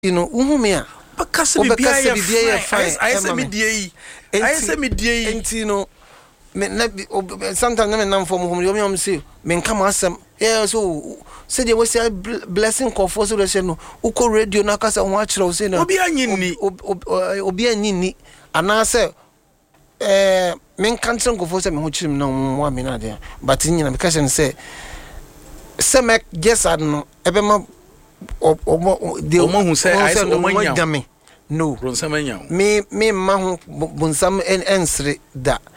you know uhumia bakase bibia fine I say me die enti you know me sometimes me nam for me say me nka masem yeah so say they was blessing for so they no uko radio na kasa ho akire say na obi anyini ana say me nka ntren ko for say me ho chirim na mo me na dey but nyina because say me guess no ebe ma de omo say I say omo no bonsam anya me ma ho bonsam ensre da